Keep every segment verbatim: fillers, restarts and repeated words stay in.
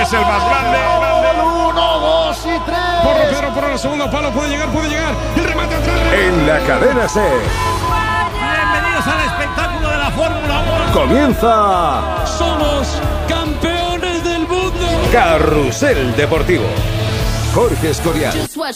es el más grande. Uno, dos y tres. Porro, Pedro, por el segundo palo, puede llegar, puede llegar. El remate atrás. En la cadena SER. Bienvenidos al espectáculo de la Fórmula uno. Comienza. Somos campeones del mundo. Carrusel Deportivo. Jorge Escorial.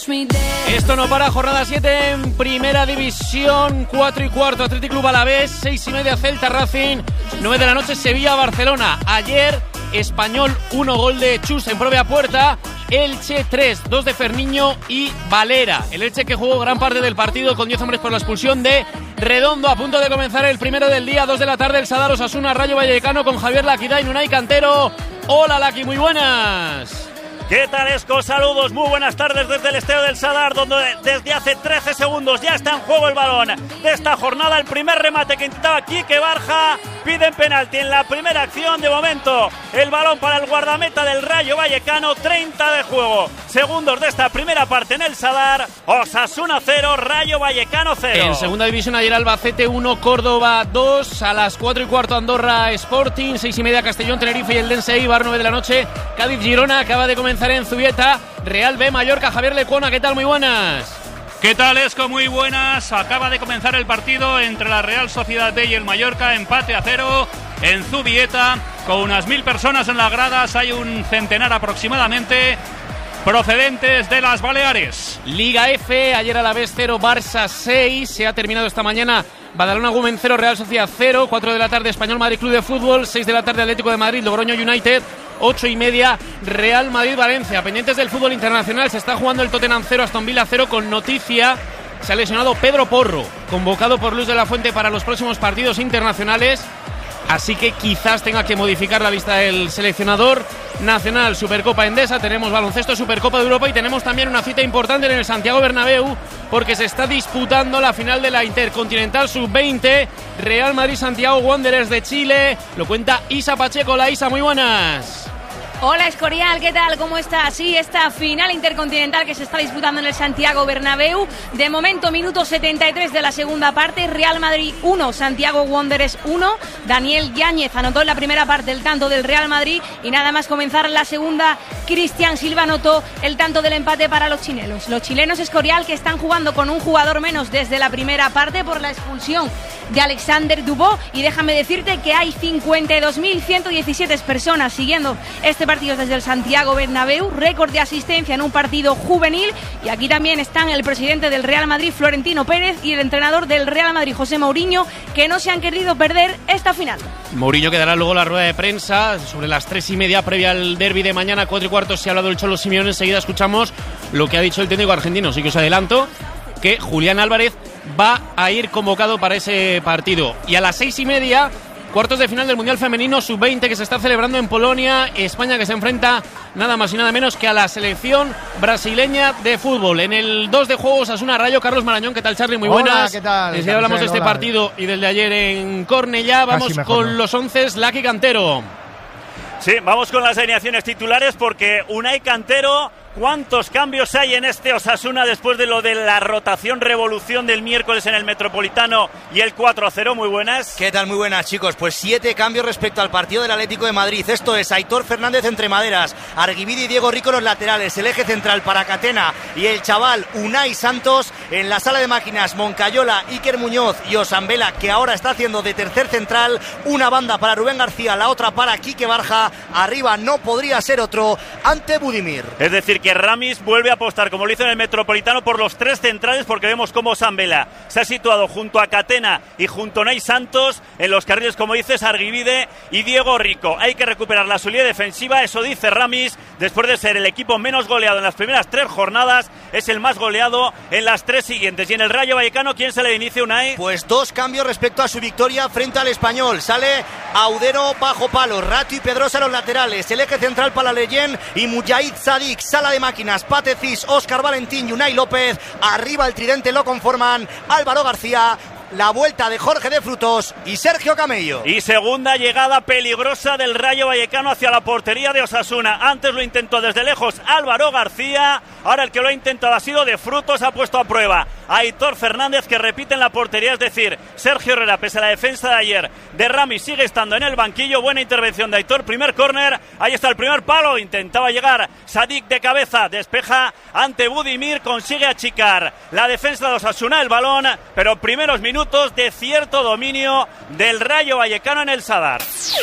Esto no para, jornada siete en Primera División, cuatro y cuarto Athletic Club Alavés, seis y media Celta Racing, nueve de la noche Sevilla Barcelona. Ayer Español uno, gol de Chus en propia puerta. Elche tres, dos de Ferniño y Valera. El Elche que jugó gran parte del partido con diez hombres por la expulsión de Redondo. A punto de comenzar el primero del día, dos de la tarde, el Sadar Osasuna Rayo Vallecano con Javier Laquidain, Unai Cantero. Hola Laqui, muy buenas. ¿Qué tal, Esco? Saludos, muy buenas tardes desde el estadio del Sadar, donde desde hace trece segundos ya está en juego el balón de esta jornada. El primer remate que intentaba Quique Barja, piden penalti en la primera acción. De momento, el balón para el guardameta del Rayo Vallecano, treinta de juego. Segundos de esta primera parte en el Sadar. Osasuna cero, Rayo Vallecano cero. En segunda división ayer Albacete uno, Córdoba dos, a las cuatro y cuarto Andorra Sporting, seis y media Castellón Tenerife y el Dense Eibar, nueve de la noche Cádiz Girona. Acaba de comenzar en Zubieta, Real B Mallorca. Javier Lecuona, ¿qué tal? Muy buenas. ¿Qué tal, Esco? Muy buenas. Acaba de comenzar el partido entre la Real Sociedad B y el Mallorca, empate a cero en Zubieta, con unas mil personas en las gradas. Hay un centenar aproximadamente procedentes de las Baleares. Liga F, ayer Alavés cero, Barça seis. Se ha terminado esta mañana Badalona Gumen cero, Real Sociedad cero. cuatro de la tarde Español Madrid Club de Fútbol, seis de la tarde Atlético de Madrid Logroño United, ocho y media Real Madrid Valencia. Pendientes del fútbol internacional, se está jugando el Tottenham cero, Aston Villa cero, con noticia: se ha lesionado Pedro Porro, convocado por Luis de la Fuente para los próximos partidos internacionales. Así que quizás tenga que modificar la lista del seleccionador nacional. Supercopa Endesa, tenemos baloncesto, Supercopa de Europa y tenemos también una cita importante en el Santiago Bernabéu, porque se está disputando la final de la Intercontinental sub veinte, Real Madrid-Santiago Wanderers de Chile. Lo cuenta Isa Pacheco. La Isa, muy buenas. Hola Escorial, ¿qué tal? ¿Cómo estás? Sí, esta final intercontinental que se está disputando en el Santiago Bernabéu. De momento, minuto setenta y tres de la segunda parte. Real Madrid uno, Santiago Wanderers uno. Daniel Yáñez anotó en la primera parte el tanto del Real Madrid y nada más comenzar la segunda, Cristian Silva anotó el tanto del empate para los chilenos. Los chilenos, Escorial, que están jugando con un jugador menos desde la primera parte por la expulsión de Alexander Dubó, y déjame decirte que hay cincuenta y dos mil ciento diecisiete personas siguiendo este partido desde el Santiago Bernabéu, récord de asistencia en un partido juvenil. Y aquí también están el presidente del Real Madrid, Florentino Pérez, y el entrenador del Real Madrid, José Mourinho, que no se han querido perder esta final. Mourinho que dará luego la rueda de prensa sobre las tres y media previa al derbi de mañana. Cuatro y cuarto se ha hablado el Cholo Simeone. Enseguida escuchamos lo que ha dicho el técnico argentino. Así que os adelanto que Julián Álvarez va a ir convocado para ese partido. Y a las seis y media, cuartos de final del Mundial Femenino sub veinte, que se está celebrando en Polonia. España que se enfrenta nada más y nada menos que a la selección brasileña de fútbol. En el dos de juego, Osasuna Rayo. Carlos Marañón, ¿qué tal, Charly? Muy Hola, buenas. ¿qué tal? Desde hablamos de este Hola. partido y del de ayer en Cornellá. Vamos con ¿no? los once. Laqui Cantero. Sí, vamos con las alineaciones titulares, porque Unai Cantero, ¿cuántos cambios hay en este Osasuna después de lo de la rotación revolución del miércoles en el Metropolitano y el cuatro a cero? Muy buenas. ¿Qué tal? Muy buenas, chicos. Pues siete cambios respecto al partido del Atlético de Madrid. Esto es Aitor Fernández entre maderas, Arguibide y Diego Rico los laterales, el eje central para Catena y el chaval Unai Santos. En la sala de máquinas, Moncayola, Iker Muñoz y Osambela, que ahora está haciendo de tercer central. Una banda para Rubén García, la otra para Quique Barja. Arriba no podría ser otro ante Budimir. Es decir, que Ramis vuelve a apostar, como lo hizo en el Metropolitano, por los tres centrales, porque vemos cómo Osambela se ha situado junto a Catena y junto a Unai Santos. En los carriles, como dices, Arguibide y Diego Rico. Hay que recuperar la solidez defensiva, eso dice Ramis, después de ser el equipo menos goleado en las primeras tres jornadas. Es el más goleado en las tres siguientes. Y en el Rayo Vallecano, ¿quién se le inicia, Unai? Pues dos cambios respecto a su victoria frente al Español. Sale Audero bajo palo, Rato y Pedrosa los laterales, el eje central para Leyen y Mujahid Sadik. Sala de máquinas, Patecis, Óscar Valentín y Unai López. Arriba el tridente lo conforman Álvaro García, la vuelta de Jorge de Frutos y Sergio Camello. Y segunda llegada peligrosa del Rayo Vallecano hacia la portería de Osasuna. Antes lo intentó desde lejos Álvaro García, ahora el que lo ha intentado ha sido de Frutos, ha puesto a prueba a Aitor Fernández, que repite en la portería, es decir, Sergio Herrera, pese a la defensa de ayer de Ramis, sigue estando en el banquillo. Buena intervención de Aitor, primer córner, ahí está el primer palo, intentaba llegar Sadik de cabeza, despeja ante Budimir, consigue achicar la defensa de Osasuna el balón, pero primeros minutos de cierto dominio del Rayo Vallecano en el Sadar.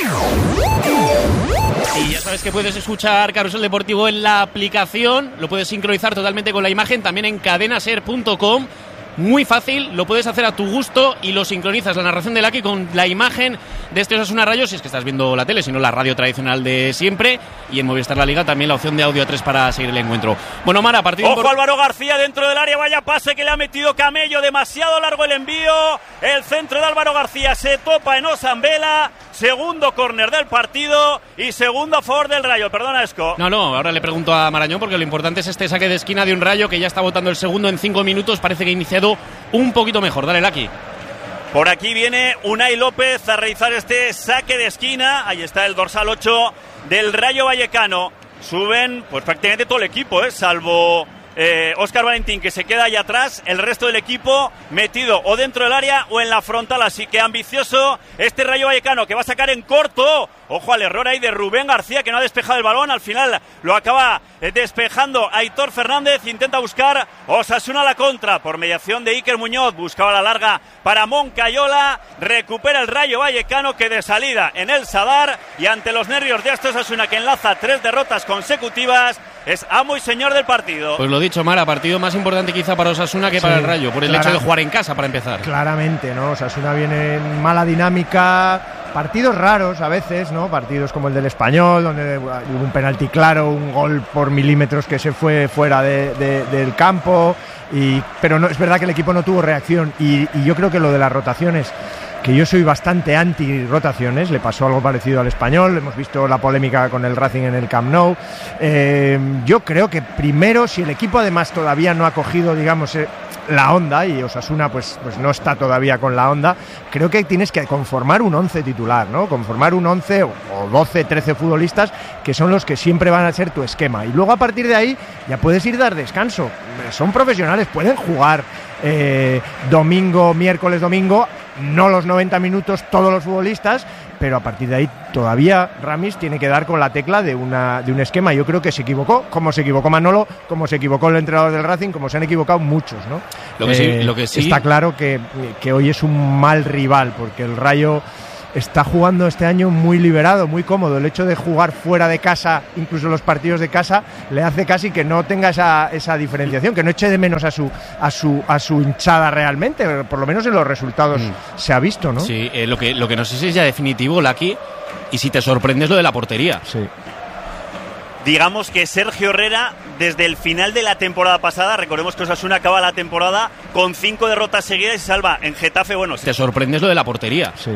Y ya sabes que puedes escuchar Carrusel Deportivo en la aplicación, lo puedes sincronizar totalmente con la imagen, también en cadena ser punto com. Muy fácil, lo puedes hacer a tu gusto y lo sincronizas la narración del Aki con la imagen de este Osasuna Rayo, si es que estás viendo la tele, si no la radio tradicional de siempre, y en Movistar La Liga también la opción de audio a tres para seguir el encuentro. Bueno, Mara, partido Ojo, por... Álvaro García dentro del área, vaya pase que le ha metido Camello, demasiado largo el envío, el centro de Álvaro García se topa en Osambela, segundo córner del partido y segundo a favor del Rayo. Perdona, Esco. No, no, ahora le pregunto a Marañón porque lo importante es este saque de esquina de un Rayo que ya está votando el segundo en cinco minutos, parece que ha iniciado un poquito mejor. Dale, Laki. Por aquí viene Unai López a realizar este saque de esquina. Ahí está el dorsal ocho del Rayo Vallecano. Suben pues prácticamente todo el equipo, ¿eh? salvo eh, Óscar Valentín, que se queda ahí atrás. El resto del equipo metido o dentro del área o en la frontal. Así que ambicioso este Rayo Vallecano, que va a sacar en corto. Ojo al error ahí de Rubén García, que no ha despejado el balón. Al final lo acaba despejando Aitor Fernández. Intenta buscar Osasuna la contra por mediación de Iker Muñoz. Buscaba la larga para Moncayola. Recupera el Rayo Vallecano, que de salida en el Sadar y ante los nervios de este Osasuna, que enlaza tres derrotas consecutivas, es amo y señor del partido. Pues lo dicho, Mara, partido más importante quizá para Osasuna que sí, para el Rayo, por el clara, hecho de jugar en casa para empezar. Claramente, ¿no? Osasuna viene en mala dinámica. Partidos raros a veces, ¿no? Partidos como el del Español, donde hubo un penalti claro, un gol por milímetros que se fue fuera de, de, del campo, y, pero no, es verdad que el equipo no tuvo reacción, y, y yo creo que lo de las rotaciones, que yo soy bastante anti-rotaciones, le pasó algo parecido al Español, hemos visto la polémica con el Racing en el Camp Nou, eh, yo creo que primero, si el equipo además todavía no ha cogido, digamos, eh, la onda, y Osasuna pues, pues no está todavía con la onda, creo que tienes que conformar un once titular, ¿no? Conformar un once o doce, trece futbolistas que son los que siempre van a ser tu esquema, y luego a partir de ahí ya puedes ir a dar descanso. Son profesionales, pueden jugar eh, domingo, miércoles, domingo, no los noventa minutos todos los futbolistas, pero a partir de ahí todavía Ramis tiene que dar con la tecla de, una, de un esquema. Yo creo que se equivocó, como se equivocó Manolo, como se equivocó el entrenador del Racing, como se han equivocado muchos, ¿no? Lo que, eh, sí, lo que sí está claro que, que hoy es un mal rival, porque el Rayo está jugando este año muy liberado, muy cómodo. El hecho de jugar fuera de casa, incluso los partidos de casa, le hace casi que no tenga esa, esa diferenciación, que no eche de menos a su a su a su hinchada realmente, por lo menos en los resultados mm. se ha visto, ¿no? Sí, eh, lo que lo que no sé si es ya definitivo, Laki, y si te sorprendes lo de la portería. Sí. Digamos que Sergio Herrera, desde el final de la temporada pasada, recordemos que Osasuna acaba la temporada con cinco derrotas seguidas y se salva en Getafe. Bueno, te sorprendes lo de la portería. Sí.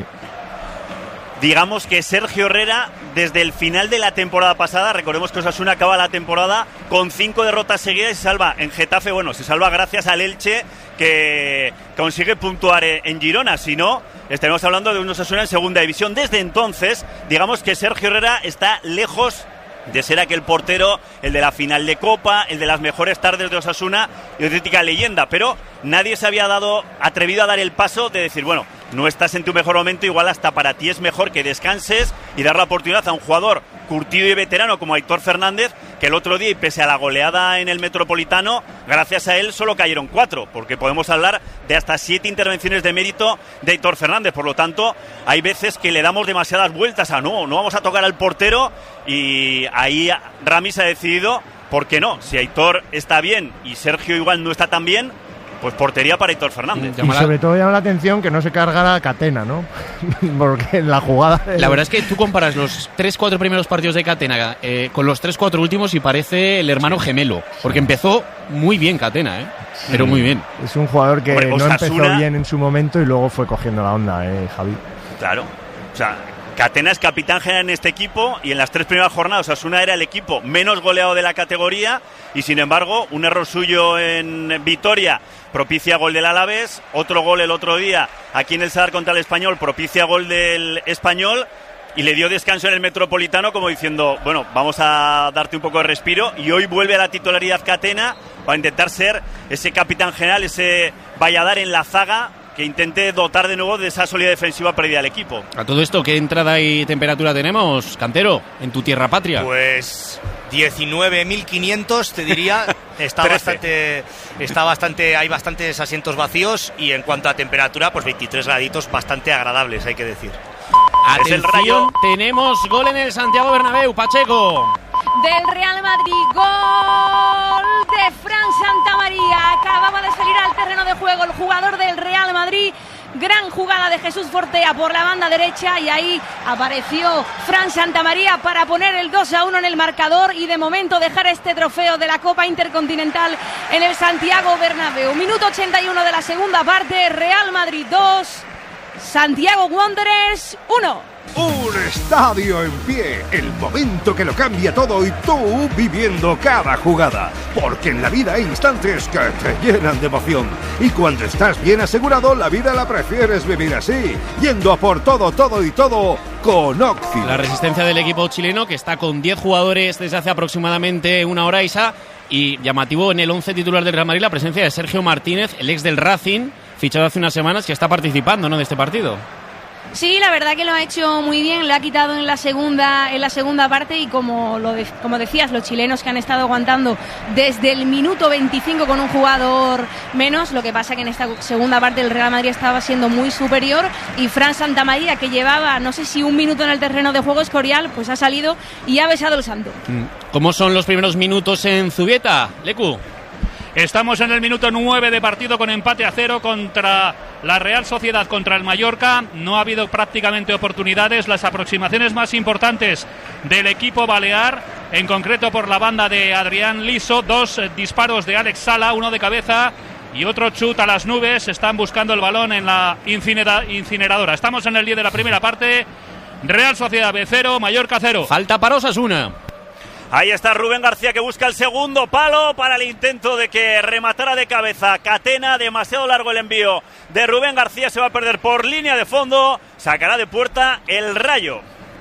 Digamos que Sergio Herrera, desde el final de la temporada pasada, recordemos que Osasuna acaba la temporada con cinco derrotas seguidas y se salva en Getafe. Bueno, se salva gracias al Elche, que consigue puntuar en Girona. Si no, estaremos hablando de un Osasuna en segunda división. Desde entonces, digamos que Sergio Herrera está lejos de ser aquel portero, el de la final de Copa, el de las mejores tardes de Osasuna y auténtica leyenda, pero nadie se había dado atrevido a dar el paso de decir, bueno, no estás en tu mejor momento, igual hasta para ti es mejor que descanses y dar la oportunidad a un jugador curtido y veterano como Aitor Fernández, que el otro día, y pese a la goleada en el Metropolitano, gracias a él solo cayeron cuatro, porque podemos hablar de hasta siete intervenciones de mérito de Aitor Fernández. Por lo tanto, hay veces que le damos demasiadas vueltas a no, no vamos a tocar al portero, y ahí Ramis ha decidido, ¿por qué no? Si Aitor está bien y Sergio igual no está tan bien, pues portería para Aitor Fernández. Y sobre todo llama la atención que no se cargara a Catena, ¿no? Porque en la jugada... De... La verdad es que tú comparas los tres cuatro primeros partidos de Catena eh, con los tres cuatro últimos y parece el hermano gemelo. Porque empezó muy bien Catena, ¿eh? Sí. Pero muy bien. Es un jugador que Hombre, no Osasuna... empezó bien en su momento y luego fue cogiendo la onda, ¿eh, Javi? Claro. O sea, Catena es capitán general en este equipo y en las tres primeras jornadas Osasuna era el equipo menos goleado de la categoría y sin embargo un error suyo en Vitoria propicia gol del Alavés, otro gol el otro día aquí en el Sadar contra el Español propicia gol del Español y le dio descanso en el Metropolitano como diciendo, bueno, vamos a darte un poco de respiro, y hoy vuelve a la titularidad Catena para intentar ser ese capitán general, ese Valladares en la zaga, que intente dotar de nuevo de esa solidez defensiva perdida al equipo. A todo esto, ¿qué entrada y temperatura tenemos, Cantero, en tu tierra patria? Pues diecinueve mil quinientos, te diría. Está bastante, está bastante, hay bastantes asientos vacíos, y en cuanto a temperatura, pues veintitrés graditos bastante agradables, hay que decir. Atención, es el Rayo. Tenemos gol en el Santiago Bernabéu, Pacheco. Del Real Madrid, gol de Fran Santamaría. Acababa de salir al terreno de juego el jugador del Real Madrid. Gran jugada de Jesús Fortea por la banda derecha, y ahí apareció Fran Santamaría para poner el dos a uno en el marcador y de momento dejar este trofeo de la Copa Intercontinental en el Santiago Bernabéu. Minuto ochenta y uno de la segunda parte, Real Madrid dos, Santiago Wanderers uno. Un estadio en pie, el momento que lo cambia todo y tú viviendo cada jugada. Porque en la vida hay instantes que te llenan de emoción. Y cuando estás bien asegurado, la vida la prefieres vivir así, yendo a por todo, todo y todo con Oxy. La resistencia del equipo chileno, que está con diez jugadores desde hace aproximadamente una hora, Isa, y llamativo en el once titular del Real Madrid la presencia de Sergio Martínez, el ex del Racing, fichado hace unas semanas, que está participando, ¿no?, de este partido. Sí, la verdad que lo ha hecho muy bien, le ha quitado en la segunda en la segunda parte, y como lo de, como decías, los chilenos que han estado aguantando desde el minuto veinticinco con un jugador menos. Lo que pasa que en esta segunda parte el Real Madrid estaba siendo muy superior, y Fran Santamaría, que llevaba no sé si un minuto en el terreno de juego, Escorial, pues ha salido y ha besado el santo. ¿Cómo son los primeros minutos en Zubieta, Lecu? Estamos en el minuto nueve de partido, con empate a cero contra la Real Sociedad contra el Mallorca. No ha habido prácticamente oportunidades. Las aproximaciones más importantes del equipo balear, en concreto por la banda de Adrián Liso, dos eh, disparos de Alex Sala, uno de cabeza y otro chut a las nubes. Están buscando el balón en la incinera, incineradora. Estamos en el diez de la primera parte. Real Sociedad B cero, Mallorca cero. Falta para Osasuna. Ahí está Rubén García, que busca el segundo palo para el intento de que rematara de cabeza Catena. Demasiado largo el envío de Rubén García, se va a perder por línea de fondo. Sacará de puerta el Rayo.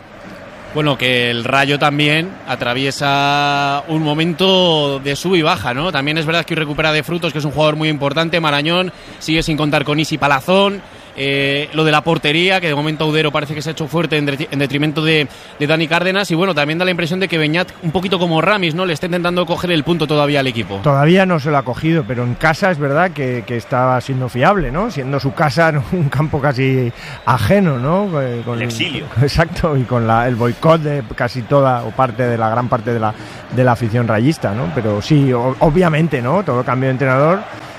Bueno, que el Rayo también atraviesa un momento de sub y baja, ¿no? También es verdad que hoy recupera de Frutos, que es un jugador muy importante. Marañón sigue sin contar con Isi Palazón. Eh, lo de la portería, que de momento Audero parece que se ha hecho fuerte en, de, en detrimento de, de Dani Cárdenas, y bueno, también da la impresión de que Beñat, un poquito como Ramis, ¿no?, le está intentando coger el punto todavía al equipo. Todavía no se lo ha cogido, pero en casa es verdad que, que estaba siendo fiable, ¿no? Siendo su casa, ¿no?, un campo casi ajeno, ¿no? Con el exilio. Con, exacto, y con la, el boicot de casi toda o parte de la gran parte de la, de la afición rayista, ¿no? Pero sí, o, obviamente, ¿no?, todo cambio de entrenador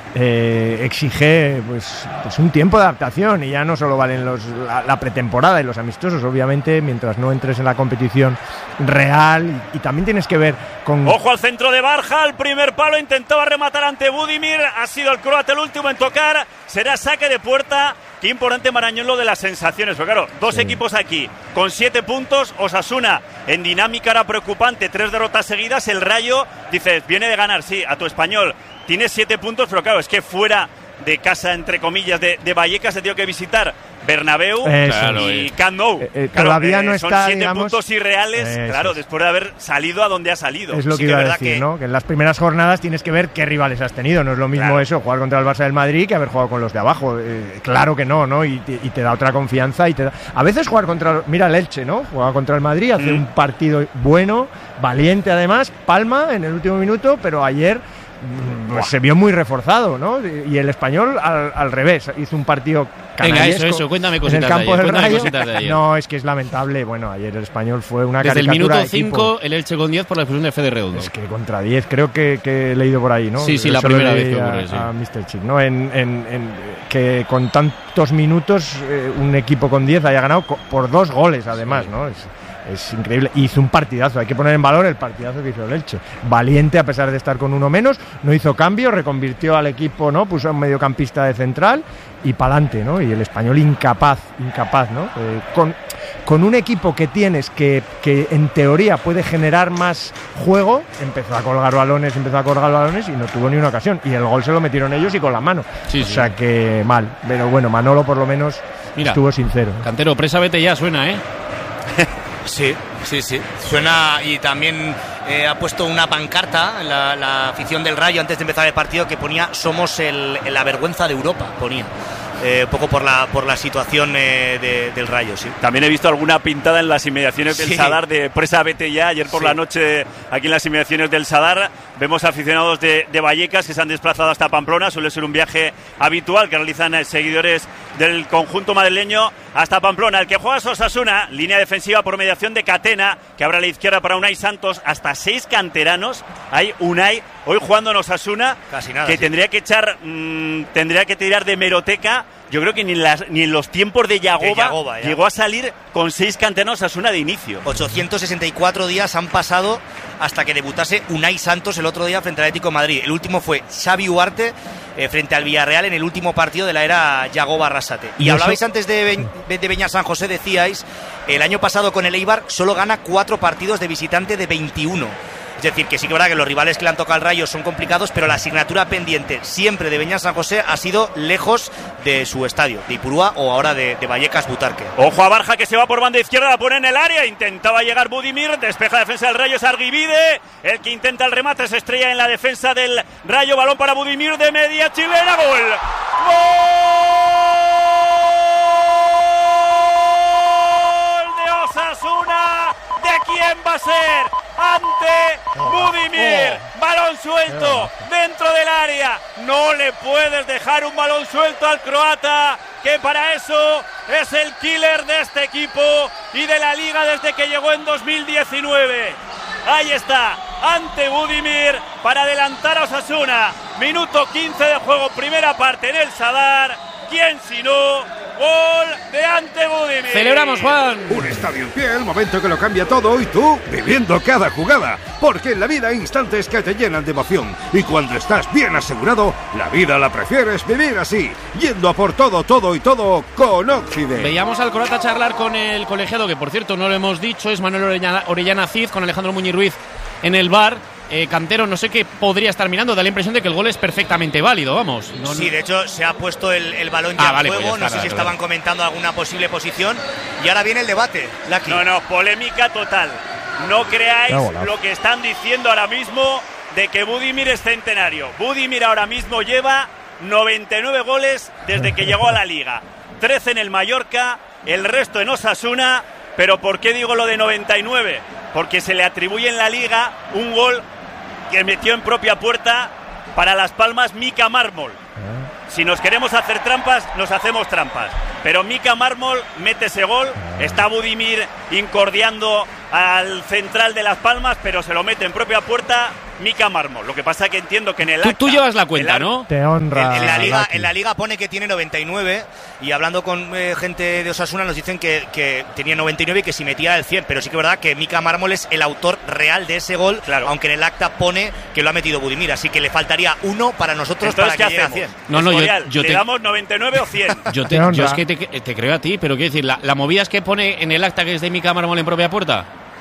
Eh, exige pues, pues un tiempo de adaptación, y ya no solo valen los, la, la pretemporada y los amistosos, obviamente, mientras no entres en la competición real, y, y también tienes que ver con... Ojo al centro de Barja, el primer palo, intentaba rematar ante Budimir, ha sido el croata el último en tocar, será saque de puerta. Qué importante, Marañón, lo de las sensaciones, porque claro, dos sí. equipos aquí con siete puntos, Osasuna en dinámica ahora preocupante, tres derrotas seguidas. El Rayo, dices, viene de ganar, sí, a tu Español, tiene siete puntos, pero claro, es que fuera de casa, entre comillas, de, de Vallecas, se tiene que visitar Bernabéu Eso. y Camp Nou. Eh, eh, claro, todavía eh, no son está, siete digamos, puntos irreales, Eso. claro, después de haber salido a donde ha salido. Es lo sí que iba que a verdad decir, que... ¿no? Que en las primeras jornadas tienes que ver qué rivales has tenido. No es lo mismo, claro, eso, jugar contra el Barça del Madrid, que haber jugado con los de abajo. Eh, claro que no, ¿no? Y te, y te da otra confianza. Y te da... A veces jugar contra... Mira el Elche, ¿no? Jugaba contra el Madrid, hace mm. un partido bueno, valiente además, palma en el último minuto, pero ayer... Pues se vio muy reforzado, ¿no? Y el Español al, al revés, hizo un partido canallesco. Venga, eso, eso, cuéntame cositas en el campo de ayer, del Rayo. Cositas de ayer. No, es que es lamentable. Bueno, ayer el Español fue una Desde caricatura. Desde el minuto cinco, el Elche con diez por la expulsión de Fede Redondo. Es que contra diez, creo que, que he leído por ahí, ¿no? Sí, sí, Eso la primera vez que a, ocurre, sí. A míster Chick, ¿no? En, en, en, que con tantos minutos eh, un equipo con diez haya ganado co- por dos goles, además, sí. ¿no? Es, Es increíble. Hizo un partidazo. Hay que poner en valor el partidazo que hizo el Elche. Valiente a pesar de estar con uno menos. No hizo cambio, reconvirtió al equipo, ¿no? Puso a un mediocampista de central y pa'lante, ¿no? Y el Español incapaz, incapaz, ¿no? Eh, con, con un equipo que tienes que, que en teoría puede generar más juego, empezó a colgar balones, empezó a colgar balones y no tuvo ni una ocasión. Y el gol se lo metieron ellos y con la mano. Sí, o sí. sea que mal. Pero bueno, Manolo por lo menos Mira, estuvo sincero. Cantero, presa vete ya, suena, ¿eh? Sí, sí, sí. Suena, y también eh, ha puesto una pancarta la, la afición del Rayo antes de empezar el partido que ponía "somos el, la vergüenza de Europa", ponía. Eh, un poco por la por la situación eh, de, del Rayo, sí. También he visto alguna pintada en las inmediaciones del sí. Sadar de Presa Vete Ya. Ayer por sí. la noche, aquí en las inmediaciones del Sadar, vemos aficionados de, de Vallecas que se han desplazado hasta Pamplona. Suele ser un viaje habitual que realizan eh, seguidores del conjunto madrileño hasta Pamplona. El que juega es Osasuna, línea defensiva por mediación de Catena, que abre a la izquierda para Unai Santos. Hasta seis canteranos hay Unai hoy jugando en Osasuna, casi nada, que sí. tendría que echar, mmm, tendría que tirar de meroteca. Yo creo que ni en, las, ni en los tiempos de Yagoba, de Yagoba llegó a salir con seis canteranos Osasuna de inicio. ochocientos sesenta y cuatro días han pasado hasta que debutase Unai Santos el otro día frente al Atlético de Madrid. El último fue Xavi Ugarte eh, frente al Villarreal en el último partido de la era Yagoba Arrasate. Y, y hablabais eso... antes de, Be- de Beñat San José, decíais, el año pasado con el Eibar solo gana cuatro partidos de visitante de veintiuno. Es decir, que sí que es verdad que los rivales que le han tocado al Rayo son complicados, pero la asignatura pendiente siempre de Beñat San José ha sido lejos de su estadio, de Ipurúa o ahora de, de Vallecas Butarque. Ojo a Barja, que se va por banda izquierda, la pone en el área, intentaba llegar Budimir, despeja la defensa del Rayo, es Arguibide, el que intenta el remate, se estrella en la defensa del Rayo, balón para Budimir de media chilena, gol. ¡Gol de Osasuna! ¿De quién va a ser? Ante Budimir, balón suelto dentro del área. No le puedes dejar un balón suelto al croata, que para eso es el killer de este equipo y de la liga desde que llegó en dos mil diecinueve. Ahí está, ante Budimir para adelantar a Osasuna. Minuto quince de juego, primera parte en el Sadar. ¿Quién si no? Gol de Ante Budimir. Celebramos, Juan. Un estadio en pie, el momento que lo cambia todo, y tú viviendo cada jugada. Porque en la vida hay instantes que te llenan de emoción. Y cuando estás bien asegurado, la vida la prefieres vivir así. Yendo a por todo, todo y todo con Occident. Veíamos al croata charlar con el colegiado, que por cierto no lo hemos dicho, es Manuel Orellana, Orellana Cid, con Alejandro Muñiz Ruiz en el bar. Eh, Cantero, no sé qué podría estar mirando, da la impresión de que el gol es perfectamente válido, vamos. No, sí, no. De hecho se ha puesto el, el balón ya ah, vale, en juego, pues ya está, no sé si estaban comentando alguna posible posición, y ahora viene el debate. Lucky. No, no, polémica total. No creáis no, lo que están diciendo ahora mismo de que Budimir es centenario. Budimir ahora mismo lleva noventa y nueve goles desde que llegó a la Liga, trece en el Mallorca, el resto en Osasuna. Pero ¿por qué digo lo de noventa y nueve? Porque se le atribuye en la Liga un gol que metió en propia puerta para Las Palmas Mika Mármol. Si nos queremos hacer trampas, nos hacemos trampas. Pero Mika Mármol mete ese gol, está Budimir incordiando al central de Las Palmas, pero se lo mete en propia puerta Mika Mármol. Lo que pasa que entiendo que en el Tú, acta, tú llevas la cuenta, ¿no? Te honra. En, en, la liga, en la Liga pone que tiene noventa y nueve, y hablando con eh, gente de Osasuna nos dicen que, que tenía noventa y nueve y que si metía el cien, pero sí que es verdad que Mika Mármol es el autor real de ese gol, claro. Aunque en el acta pone que lo ha metido Budimir, así que le faltaría uno para nosotros. Entonces, para que llegue a cien. No, no, yo, yo ¿Le te... damos noventa y nueve o cien? Yo, te, yo es que te, te creo a ti, pero quiero decir, ¿la, la movida es que pone en el acta que es de Mika Mármol en propia puerta?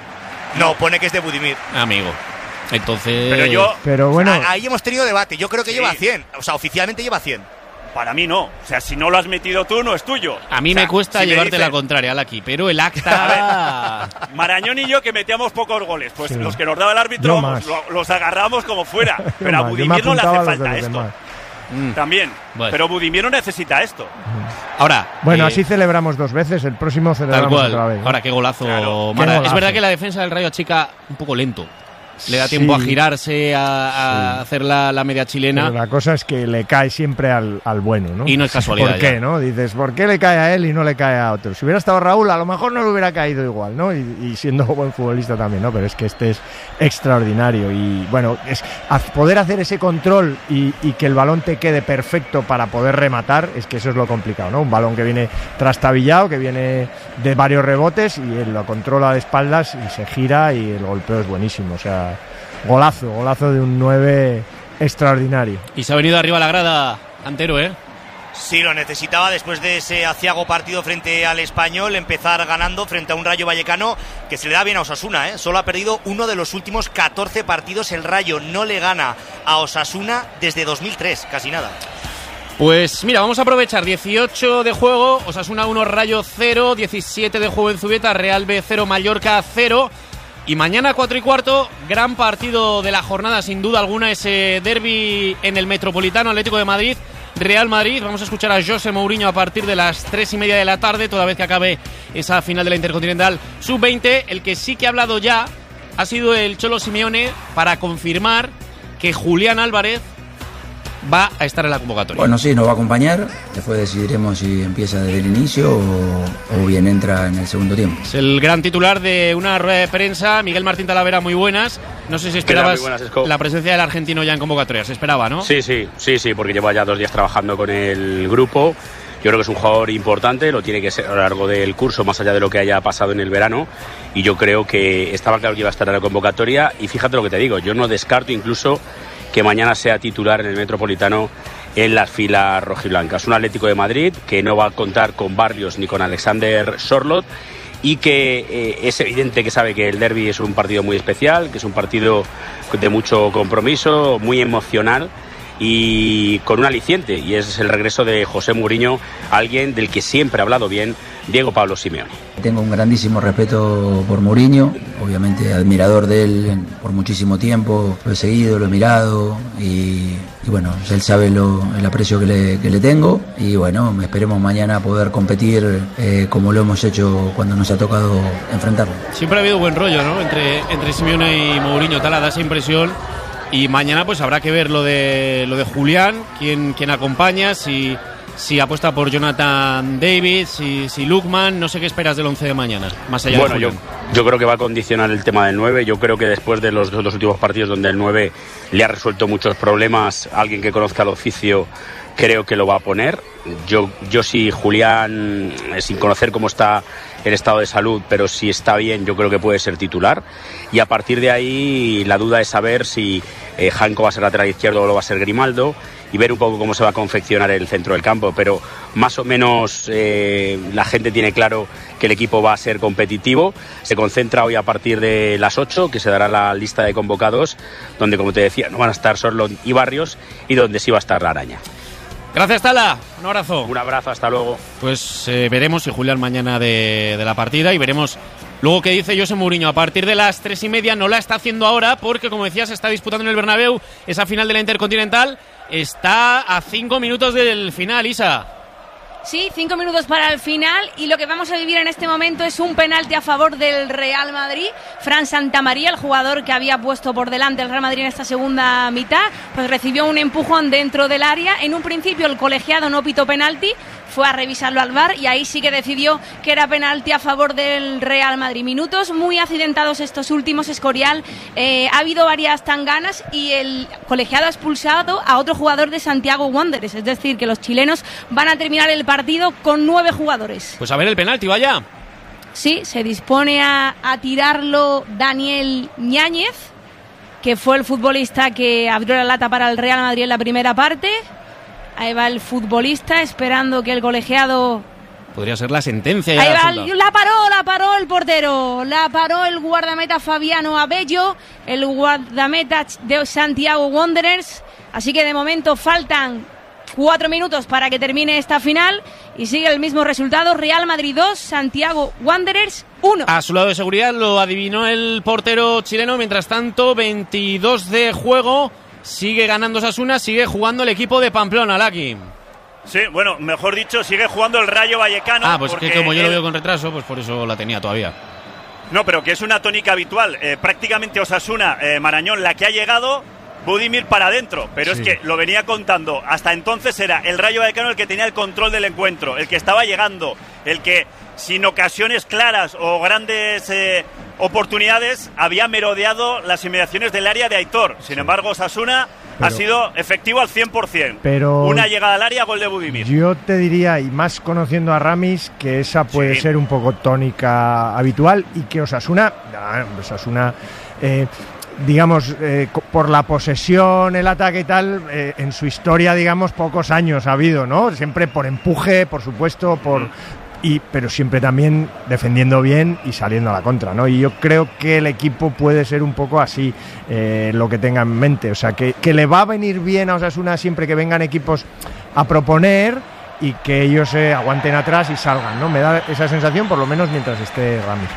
No, pone que es de Budimir. Amigo. Entonces... Pero yo... Pero bueno... Ahí hemos tenido debate. Yo creo que sí. Lleva cien. O sea, oficialmente lleva cien. Para mí no. O sea, si no lo has metido tú, no es tuyo. A mí o sea, me cuesta si llevarte me la dicen... contraria, Laki, pero el acta... A ver, Marañón y yo, que metíamos pocos goles, pues sí. Los que nos daba el árbitro, vamos, lo, los agarramos como fuera. Pero a Budimir no le hace falta esto. Mm. También. Bueno. Pero Budimir no necesita esto. Ahora. Bueno, eh, así celebramos dos veces. El próximo celebramos tal cual. otra vez. Ahora, qué golazo, claro. Mara. Qué golazo. Es verdad que la defensa del Rayo achica un poco lento. Le da tiempo sí. a girarse, a, a sí. hacer la, la media chilena. Pero la cosa es que le cae siempre al, al bueno, ¿no? Y no es casualidad. ¿Por qué, ya. no? Dices, ¿por qué le cae a él y no le cae a otro? Si hubiera estado Raúl, a lo mejor no le hubiera caído igual, ¿no? Y, y siendo buen futbolista también, ¿no? Pero es que este es extraordinario. Y bueno, es a poder hacer ese control y, y que el balón te quede perfecto para poder rematar, es que eso es lo complicado, ¿no? Un balón que viene trastabillado, que viene de varios rebotes y él lo controla de espaldas y se gira y el golpeo es buenísimo, o sea... Golazo, golazo de un nueve extraordinario. Y se ha venido arriba a la grada Cantero, ¿eh? Sí, lo necesitaba después de ese aciago partido frente al Español, empezar ganando frente a un Rayo Vallecano que se le da bien a Osasuna, ¿eh? Solo ha perdido uno de los últimos catorce partidos. El Rayo no le gana a Osasuna desde dos mil tres, casi nada. Pues mira, vamos a aprovechar dieciocho de juego, Osasuna uno, Rayo cero, diecisiete de juego en Zubieta, Real B cero, Mallorca cero. Y mañana cuatro y cuarto, gran partido de la jornada, sin duda alguna, ese derbi en el Metropolitano, Atlético de Madrid, Real Madrid. Vamos a escuchar a José Mourinho a partir de las tres y media de la tarde, toda vez que acabe esa final de la Intercontinental sub veinte. El que sí que ha hablado ya ha sido el Cholo Simeone para confirmar que Julián Álvarez va a estar en la convocatoria. Bueno, sí, nos va a acompañar. Después decidiremos si empieza desde el inicio o, o bien entra en el segundo tiempo. Es el gran titular de una rueda de prensa. Miguel Martín Talavera, muy buenas. No sé si esperabas buenas, la presencia del argentino ya en convocatoria. Se esperaba, ¿no? Sí, sí, sí, sí, porque lleva ya dos días trabajando con el grupo. Yo creo que es un jugador importante, lo tiene que ser a lo largo del curso, más allá de lo que haya pasado en el verano. Y yo creo que estaba claro que iba a estar en la convocatoria. Y fíjate lo que te digo, yo no descarto incluso que mañana sea titular en el Metropolitano en las filas rojiblancas. Un Atlético de Madrid que no va a contar con Barrios ni con Alexander Sorloth y que eh, es evidente que sabe que el derbi es un partido muy especial, que es un partido de mucho compromiso, muy emocional y con un aliciente, y es el regreso de José Mourinho, alguien del que siempre ha hablado bien Diego Pablo Simeone. Tengo un grandísimo respeto por Mourinho, obviamente admirador de él por muchísimo tiempo, lo he seguido, lo he mirado y, y bueno, él sabe lo, el aprecio que le, que le tengo y bueno, esperemos mañana poder competir eh, como lo hemos hecho cuando nos ha tocado enfrentarlo. Siempre ha habido buen rollo, ¿no? Entre, entre Simeone y Mourinho, tal, da esa impresión. Y mañana pues habrá que ver lo de lo de Julián, quién, quién acompaña, si, si apuesta por Jonathan David, si, si Lookman, no sé qué esperas del once de mañana, más allá bueno, de Julián. Yo, yo creo que va a condicionar el tema del nueve, yo creo que después de los dos últimos partidos donde el nueve le ha resuelto muchos problemas, alguien que conozca el oficio creo que lo va a poner. Yo, yo si Julián, sin conocer cómo está el estado de salud, pero si está bien, yo creo que puede ser titular. Y a partir de ahí la duda es saber si eh, Janko va a ser lateral izquierdo o lo va a ser Grimaldo y ver un poco cómo se va a confeccionar el centro del campo. Pero más o menos eh, la gente tiene claro que el equipo va a ser competitivo. Se concentra hoy a partir de las ocho, que se dará la lista de convocados, donde, como te decía, no van a estar Sorloth y Barrios y donde sí va a estar la Araña. Gracias, Tala. Un abrazo. Un abrazo, hasta luego. Pues eh, veremos si Julián mañana de, de la partida y veremos luego qué dice José Mourinho. A partir de las tres y media no la está haciendo ahora porque, como decías, se está disputando en el Bernabéu esa final de la Intercontinental. Está a cinco minutos del final, Isa. Sí, cinco minutos para el final y lo que vamos a vivir en este momento es un penalti a favor del Real Madrid. Fran Santamaría, el jugador que había puesto por delante el Real Madrid en esta segunda mitad, pues recibió un empujón dentro del área. En un principio el colegiado no pitó penalti, fue a revisarlo al V A R y ahí sí que decidió que era penalti a favor del Real Madrid. Minutos muy accidentados estos últimos, Escorial. Eh, ha habido varias tanganas y el colegiado ha expulsado a otro jugador de Santiago Wanderers, es decir, que los chilenos van a terminar el partido con nueve jugadores. Pues a ver el penalti, vaya. Sí, se dispone a, a tirarlo Daniel Ñáñez, que fue el futbolista que abrió la lata para el Real Madrid en la primera parte. Ahí va el futbolista esperando que el colegiado... Podría ser la sentencia. Ahí va, la paró, la paró el portero, la paró el guardameta Fabiano Abello, el guardameta de Santiago Wanderers. Así que de momento faltan cuatro minutos para que termine esta final y sigue el mismo resultado: Real Madrid dos, Santiago Wanderers uno. A su lado de seguridad lo adivinó el portero chileno. Mientras tanto, veintidós de juego. Sigue ganando Osasuna, sigue jugando el equipo de Pamplona, Laki. Sí, bueno, mejor dicho, sigue jugando el Rayo Vallecano. Ah, pues es que como yo él... lo veo con retraso, pues por eso la tenía todavía. No, pero que es una tónica habitual. Eh, prácticamente Osasuna, eh, Marañón, la que ha llegado, Budimir para adentro. Pero sí, es que lo venía contando. Hasta entonces era el Rayo Vallecano el que tenía el control del encuentro, el que estaba llegando, el que sin ocasiones claras o grandes eh, oportunidades había merodeado las inmediaciones del área de Aitor. Sin embargo, Osasuna pero, ha sido efectivo al cien por ciento. Pero una llegada al área, gol de Budimir. Yo te diría, y más conociendo a Ramis, que esa puede sí. ser un poco tónica habitual y que Osasuna, Osasuna eh, digamos, eh, por la posesión, el ataque y tal, eh, en su historia, digamos, pocos años ha habido, ¿no? Siempre por empuje, por supuesto, por... Mm. Y, pero siempre también defendiendo bien y saliendo a la contra, ¿no? Y yo creo que el equipo puede ser un poco así, eh, lo que tenga en mente. O sea, que, que le va a venir bien a Osasuna siempre que vengan equipos a proponer y que ellos se eh, aguanten atrás y salgan, ¿no? Me da esa sensación, por lo menos mientras esté Ramis.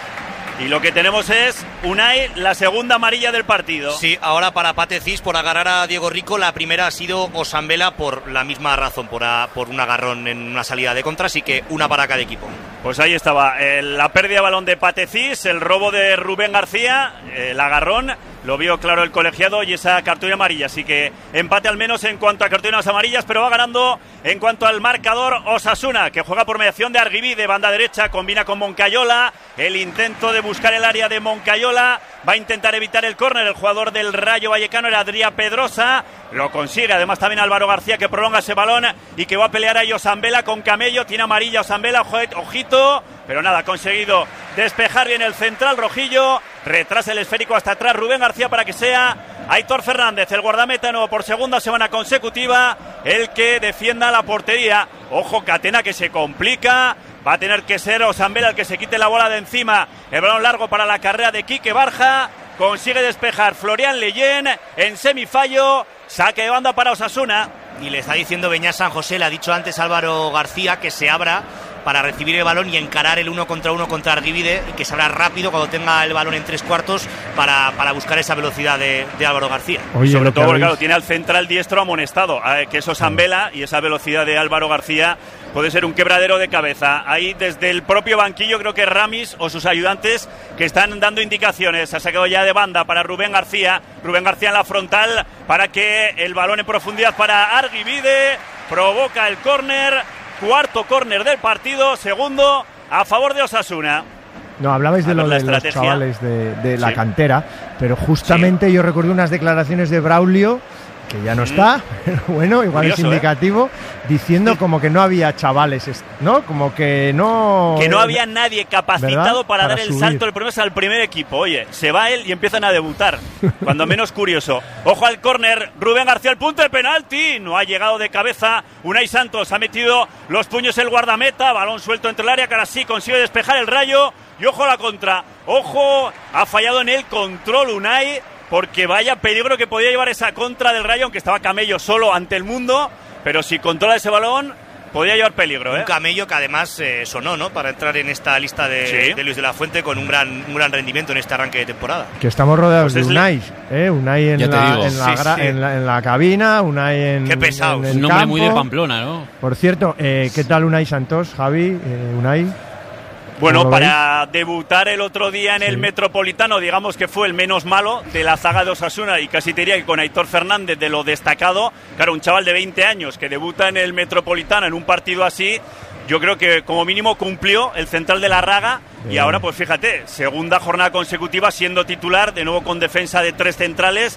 Y lo que tenemos es Unai, la segunda amarilla del partido. Sí, ahora para Pate Cis por agarrar a Diego Rico. La primera ha sido Osambela por la misma razón, por, a, por un agarrón en una salida de contra, así que una para cada equipo. Pues ahí estaba, el, la pérdida de balón de Pate Cis, el robo de Rubén García, el agarrón, lo vio claro el colegiado y esa cartulina amarilla, así que empate al menos en cuanto a cartulinas amarillas, pero va ganando en cuanto al marcador Osasuna, que juega por mediación de Arguibí, de banda derecha, combina con Moncayola, el intento de buscar el área de Moncayola, va a intentar evitar el córner, el jugador del Rayo Vallecano era Adrián Pedrosa, lo consigue, además también Álvaro García que prolonga ese balón y que va a pelear ahí Osambela con Camello, tiene amarilla Osambela, ojito, pero nada, ha conseguido despejar bien el central rojillo, retrasa el esférico hasta atrás Rubén García para que sea Aitor Fernández, el guardameta nuevo por segunda semana consecutiva, el que defienda la portería. Ojo, Catena que se complica, va a tener que ser Osambela el que se quite la bola de encima, el balón largo para la carrera de Quique Barja, consigue despejar Florian Leyen en semifallo, saque de banda para Osasuna. Y le está diciendo Beñat San José, le ha dicho antes Álvaro García que se abra para recibir el balón y encarar el uno contra uno contra Arguibide, y que se abra rápido cuando tenga el balón en tres cuartos para, para buscar esa velocidad de, de Álvaro García. Oye, sobre todo porque claro, tiene al central diestro amonestado, eh, que es Osambela, y esa velocidad de Álvaro García puede ser un quebradero de cabeza. Ahí desde el propio banquillo creo que Ramis o sus ayudantes que están dando indicaciones. Ha sacado ya de banda para Rubén García, Rubén García en la frontal para que el balón en profundidad para Arguibide, provoca el córner. Cuarto córner del partido, segundo a favor de Osasuna. No, hablabais de lo de los chavales de, de la sí. cantera, pero justamente sí. yo recuerdo unas declaraciones de Braulio, que ya no mm. está, pero bueno, igual Curioso, es indicativo, ¿eh? diciendo como que no había chavales, ¿no? Como que no... Que no había nadie capacitado para, para dar subir. el salto del primer al primer equipo. Oye, se va él y empiezan a debutar, cuando menos curioso. Ojo al córner, Rubén García al punto de penalti, no ha llegado de cabeza Unai Santos, ha metido los puños el guardameta, balón suelto entre el área, que ahora sí consigue despejar el Rayo, y ojo a la contra, ojo, ha fallado en el control Unai, porque vaya peligro que podía llevar esa contra del Rayo, aunque estaba Camello solo ante el mundo, pero si controla ese balón podía llevar peligro, ¿eh? Un Camello que además eh, sonó, ¿no?, para entrar en esta lista de, ¿Sí? de Luis de la Fuente con un gran un gran rendimiento en este arranque de temporada. Que estamos rodeados pues de Unai, ¿eh? Unai en la, en, la, sí, sí. en, la, en la cabina, Unai en Qué pesado. En el un nombre campo. Muy de Pamplona, ¿no? Por cierto, eh, ¿qué tal Unai Santos, Javi? Eh, Unai... Bueno, para debutar el otro día en sí. el Metropolitano, digamos que fue el menos malo de la zaga de Osasuna, y casi te diría que con Aitor Fernández de lo destacado. Claro, un chaval de veinte años que debuta en el Metropolitano en un partido así, yo creo que como mínimo cumplió el central de la Raga. Sí. Y ahora pues fíjate, segunda jornada consecutiva siendo titular, de nuevo con defensa de tres centrales.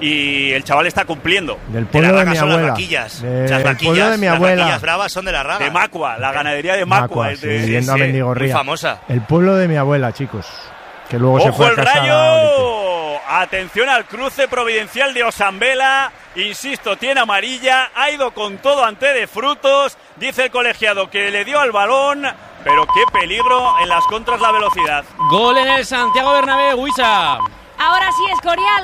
Y el chaval está cumpliendo. Del pueblo de, de mi son abuela. Las vaquillas. De, las vaquillas, de mi las abuela. vaquillas bravas son de la Raga. De Macua, la ganadería de Macua. Macua es de, sí, yendo sí, a Mendigorría. Muy famosa. El pueblo de mi abuela, chicos. Que luego ¡Ojo se fue a el casa Rayo! Atención al cruce providencial de Osambela. Insisto, tiene amarilla. Ha ido con todo ante de Frutos. Dice el colegiado que le dio al balón. Pero qué peligro en las contras la velocidad. Gol en el Santiago Bernabéu, Huiza. Ahora sí, Escorial,